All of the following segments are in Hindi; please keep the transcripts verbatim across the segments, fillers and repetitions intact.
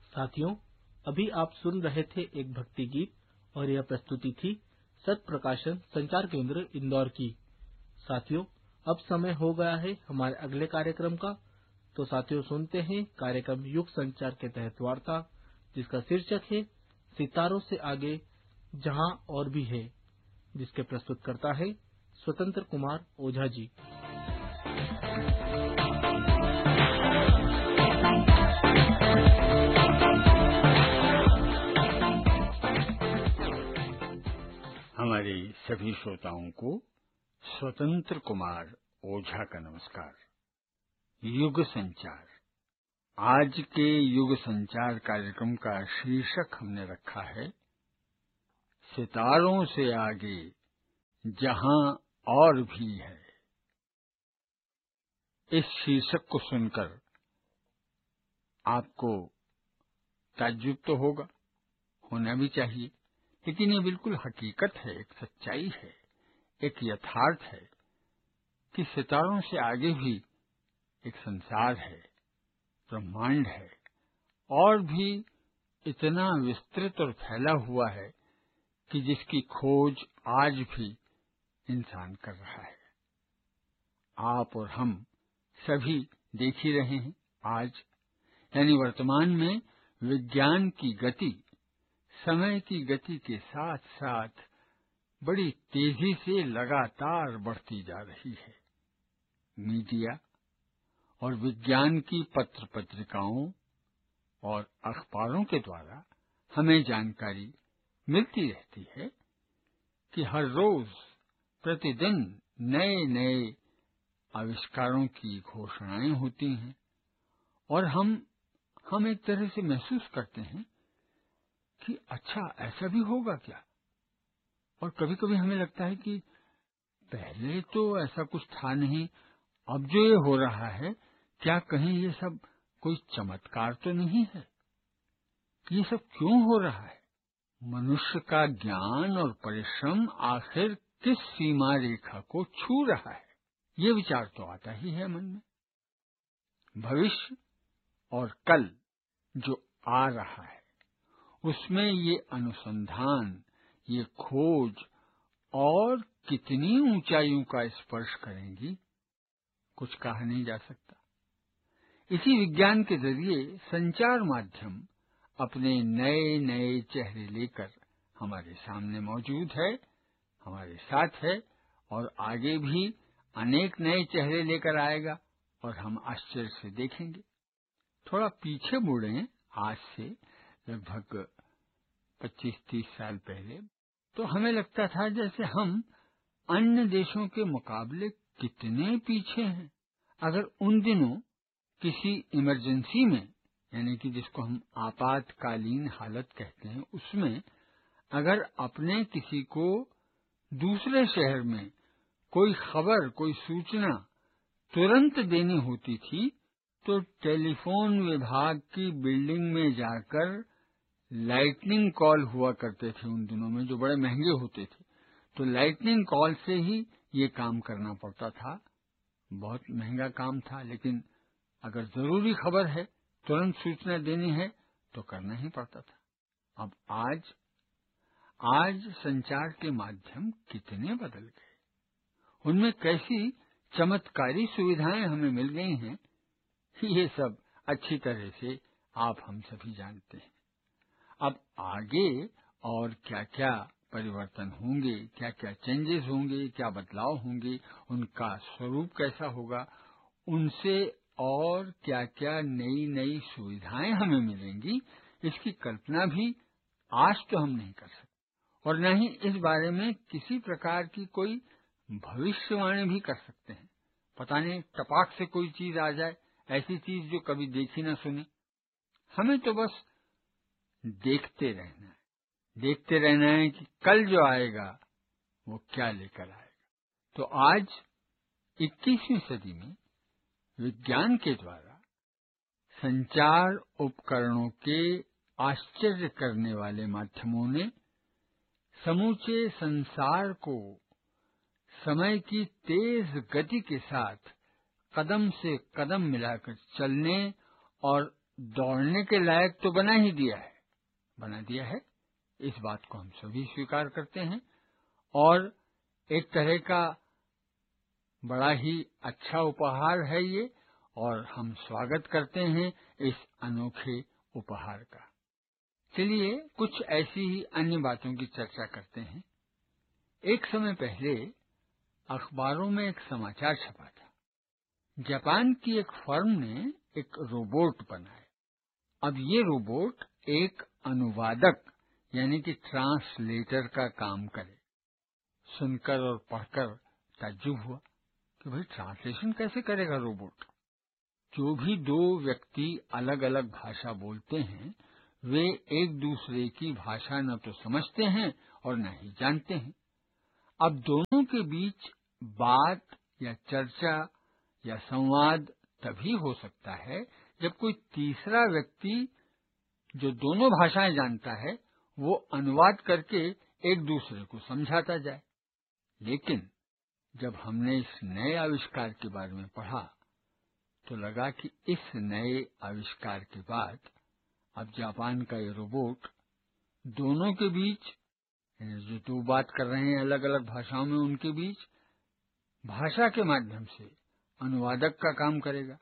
साथियों, अभी आप सुन रहे थे एक भक्ति गीत और यह प्रस्तुति थी सत प्रकाशन संचार केंद्र इंदौर की। साथियों, अब समय हो गया है हमारे अगले कार्यक्रम का। तो साथियों, सुनते हैं कार्यक्रम युग संचार के तहत वार्ता, जिसका शीर्षक है सितारों से आगे जहां और भी है, जिसके प्रस्तुत करता है स्वतंत्र कुमार ओझा जी। हमारे सभी श्रोताओं को स्वतंत्र कुमार ओझा का नमस्कार। युग संचार, आज के युग संचार कार्यक्रम का शीर्षक हमने रखा है सितारों से आगे जहां और भी है। इस शीर्षक को सुनकर आपको ताज्जुब तो होगा, होना भी चाहिए, लेकिन ये बिल्कुल हकीकत है, एक सच्चाई है, एक यथार्थ है कि सितारों से आगे भी एक संसार है, ब्रह्मांड है, और भी इतना विस्तृत और फैला हुआ है कि जिसकी खोज आज भी इंसान कर रहा है। आप और हम सभी देख ही रहे हैं, आज यानी वर्तमान में विज्ञान की गति समय की गति के साथ साथ बड़ी तेजी से लगातार बढ़ती जा रही है। मीडिया और विज्ञान की पत्र पत्रिकाओं और अखबारों के द्वारा हमें जानकारी मिलती रहती है कि हर रोज प्रतिदिन नए नए आविष्कारों की घोषणाएं होती हैं और हम हम एक तरह से महसूस करते हैं कि अच्छा, ऐसा भी होगा क्या। और कभी कभी हमें लगता है कि पहले तो ऐसा कुछ था नहीं, अब जो ये हो रहा है, क्या कहीं ये सब कोई चमत्कार तो नहीं है? ये सब क्यों हो रहा है? मनुष्य का ज्ञान और परिश्रम आखिर किस सीमा रेखा को छू रहा है? ये विचार तो आता ही है मन में। भविष्य और कल जो आ रहा है, उसमें ये अनुसंधान, ये खोज और कितनी ऊंचाइयों का स्पर्श करेंगी, कुछ कहा नहीं जा सकता। इसी विज्ञान के जरिए संचार माध्यम अपने नए नए चेहरे लेकर हमारे सामने मौजूद है, हमारे साथ है, और आगे भी अनेक नए चेहरे लेकर आएगा और हम आश्चर्य से देखेंगे। थोड़ा पीछे मुड़ें, आज से लगभग पच्चीस तीस साल पहले, तो हमें लगता था जैसे हम अन्य देशों के मुकाबले कितने पीछे हैं। अगर उन दिनों किसी इमरजेंसी में, यानी कि जिसको हम आपातकालीन हालत कहते हैं, उसमें अगर अपने किसी को दूसरे शहर में कोई खबर, कोई सूचना तुरंत देनी होती थी, तो टेलीफोन विभाग की बिल्डिंग में जाकर लाइटनिंग कॉल हुआ करते थे उन दिनों में, जो बड़े महंगे होते थे। तो लाइटनिंग कॉल से ही ये काम करना पड़ता था। बहुत महंगा काम था, लेकिन अगर जरूरी खबर है, तुरंत सूचना देनी है, तो करना ही पड़ता था। अब आज आज संचार के माध्यम कितने बदल गए, उनमें कैसी चमत्कारी सुविधाएं हमें मिल गई हैं, ये सब अच्छी तरह से आप हम सभी जानते हैं। अब आगे और क्या क्या परिवर्तन होंगे, क्या क्या चेंजेस होंगे, क्या बदलाव होंगे, उनका स्वरूप कैसा होगा, उनसे और क्या क्या नई नई सुविधाएं हमें मिलेंगी, इसकी कल्पना भी आज तो हम नहीं कर सकते, और न ही इस बारे में किसी प्रकार की कोई भविष्यवाणी भी कर सकते हैं। पता नहीं टपाक से कोई चीज आ जाए, ऐसी चीज जो कभी देखी न सुनी। हमें तो बस देखते रहना है, देखते रहना है कि कल जो आएगा वो क्या लेकर आएगा। तो आज इक्कीसवीं सदी में विज्ञान के द्वारा संचार उपकरणों के आश्चर्य करने वाले माध्यमों ने समूचे संसार को समय की तेज गति के साथ कदम से कदम मिलाकर चलने और दौड़ने के लायक तो बना ही दिया है, बना दिया है, इस बात को हम सभी स्वीकार करते हैं। और एक तरह का बड़ा ही अच्छा उपहार है ये, और हम स्वागत करते हैं इस अनोखे उपहार का। चलिए कुछ ऐसी ही अन्य बातों की चर्चा करते हैं। एक समय पहले अखबारों में एक समाचार छपा था। जापान की एक फर्म ने एक रोबोट बनाया। अब ये रोबोट एक अनुवादक यानी कि ट्रांसलेटर का काम करे। सुनकर और पढ़कर ताज्जुब हुआ कि भाई ट्रांसलेशन कैसे करेगा रोबोट। जो भी दो व्यक्ति अलग अलग भाषा बोलते हैं वे एक दूसरे की भाषा न तो समझते हैं और न ही जानते हैं। अब दोनों के बीच बात या चर्चा या संवाद तभी हो सकता है जब कोई तीसरा व्यक्ति जो दोनों भाषाएं जानता है वो अनुवाद करके एक दूसरे को समझाता जाए। लेकिन जब हमने इस नए आविष्कार के बारे में पढ़ा तो लगा कि इस नए आविष्कार के बाद अब जापान का ये रोबोट दोनों के बीच, जो दो बात कर रहे हैं अलग अलग भाषाओं में, उनके बीच भाषा के माध्यम से अनुवादक का काम करेगा।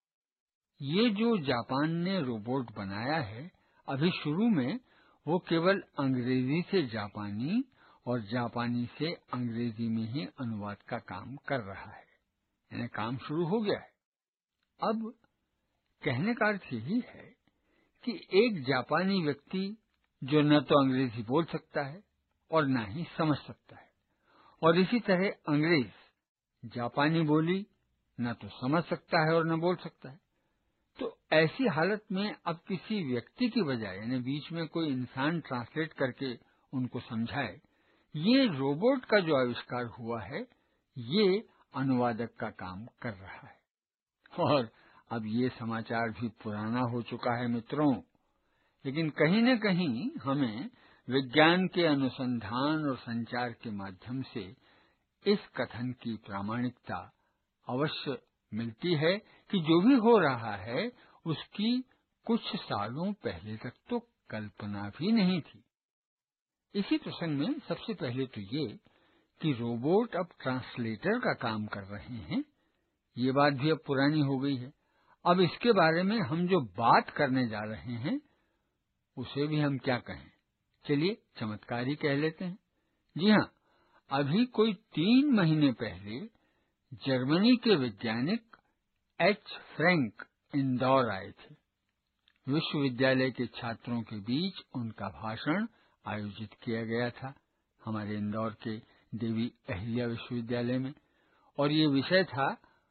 ये जो जापान ने रोबोट बनाया है, अभी शुरू में वो केवल अंग्रेजी से जापानी और जापानी से अंग्रेजी में ही अनुवाद का काम कर रहा है, यानी काम शुरू हो गया है। अब कहने का अर्थ यही है कि एक जापानी व्यक्ति जो न तो अंग्रेजी बोल सकता है और न ही समझ सकता है, और इसी तरह अंग्रेज जापानी बोली न तो समझ सकता है और न बोल सकता है, तो ऐसी हालत में अब किसी व्यक्ति की बजाय यानी बीच में कोई इंसान ट्रांसलेट करके उनको समझाए, ये रोबोट का जो आविष्कार हुआ है ये अनुवादक का काम कर रहा है। और अब ये समाचार भी पुराना हो चुका है मित्रों, लेकिन कहीं न कहीं हमें विज्ञान के अनुसंधान और संचार के माध्यम से इस कथन की प्रामाणिकता अवश्य मिलती है कि जो भी हो रहा है उसकी कुछ सालों पहले तक तो कल्पना भी नहीं थी। इसी प्रसंग में सबसे पहले तो ये कि रोबोट अब ट्रांसलेटर का काम कर रहे हैं, ये बात भी अब पुरानी हो गई है। अब इसके बारे में हम जो बात करने जा रहे हैं उसे भी हम क्या कहें, चलिए चमत्कार ही कह लेते हैं। जी हाँ, अभी कोई तीन महीने पहले जर्मनी के वैज्ञानिक एच फ्रैंक इंदौर आए थे। विश्वविद्यालय के छात्रों के बीच उनका भाषण आयोजित किया गया था हमारे इंदौर के देवी अहिल्या विश्वविद्यालय में, और ये विषय था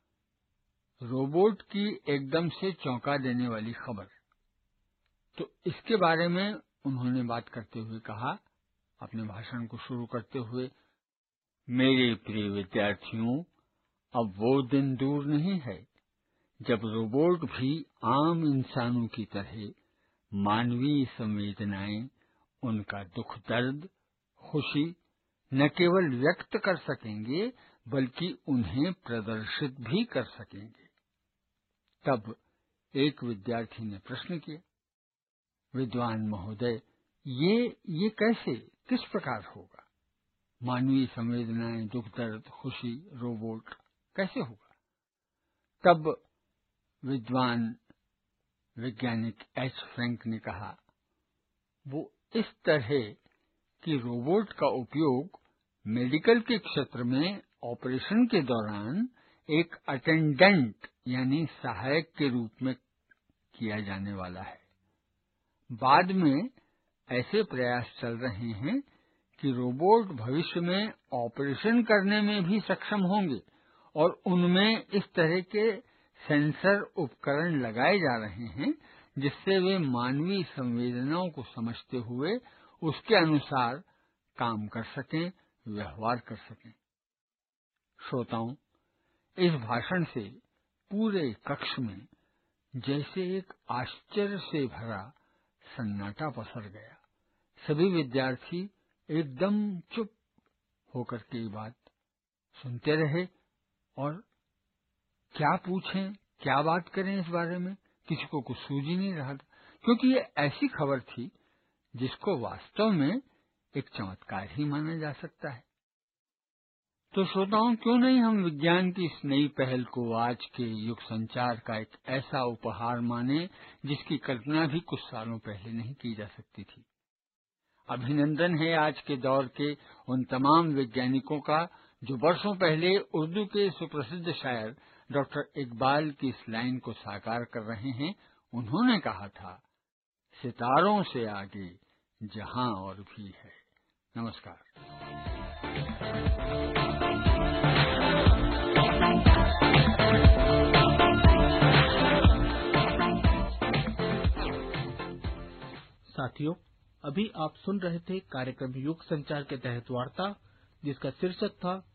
रोबोट की एकदम से चौंका देने वाली खबर। तो इसके बारे में उन्होंने बात करते हुए कहा, अपने भाषण को शुरू करते हुए, मेरे प्रिय विद्यार्थियों, अब वो दिन दूर नहीं है जब रोबोट भी आम इंसानों की तरह मानवीय संवेदनाएं, उनका दुख दर्द, खुशी न केवल व्यक्त कर सकेंगे बल्कि उन्हें प्रदर्शित भी कर सकेंगे। तब एक विद्यार्थी ने प्रश्न किया, विद्वान महोदय, ये ये कैसे, किस प्रकार होगा? मानवीय संवेदनाएं, दुख दर्द, खुशी, रोबोट कैसे होगा? तब विद्वान वैज्ञानिक एच फ्रैंक ने कहा, वो इस तरह कि रोबोट का उपयोग मेडिकल के क्षेत्र में ऑपरेशन के दौरान एक अटेंडेंट यानी सहायक के रूप में किया जाने वाला है। बाद में ऐसे प्रयास चल रहे हैं कि रोबोट भविष्य में ऑपरेशन करने में भी सक्षम होंगे, और उनमें इस तरह के सेंसर उपकरण लगाए जा रहे हैं जिससे वे मानवीय संवेदनाओं को समझते हुए उसके अनुसार काम कर सकें, व्यवहार कर सकें। श्रोताओं, इस भाषण से पूरे कक्ष में जैसे एक आश्चर्य से भरा सन्नाटा पसर गया। सभी विद्यार्थी एकदम चुप होकर के ये बात सुनते रहे, और क्या पूछें, क्या बात करें इस बारे में, किसी को कुछ सूझ ही नहीं रहा था, क्योंकि ये ऐसी खबर थी जिसको वास्तव में एक चमत्कार ही माना जा सकता है। तो श्रोताओं, क्यों नहीं हम विज्ञान की इस नई पहल को आज के युग संचार का एक ऐसा उपहार माने जिसकी कल्पना भी कुछ सालों पहले नहीं की जा सकती थी। अभिनंदन है आज के दौर के उन तमाम वैज्ञानिकों का जो वर्षों पहले उर्दू के सुप्रसिद्ध शायर डॉक्टर इकबाल की इस लाइन को साकार कर रहे हैं। उन्होंने कहा था, सितारों से आगे जहां और भी है। नमस्कार। साथियों, अभी आप सुन रहे थे कार्यक्रम युग संचार के तहत वार्ता, जिसका शीर्षक था